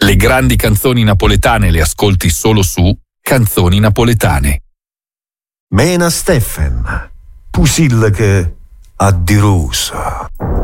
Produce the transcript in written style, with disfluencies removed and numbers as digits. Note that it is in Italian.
Le grandi canzoni napoletane le ascolti solo su Canzoni Napoletane. Mena Steffen, pusil che a di rosa.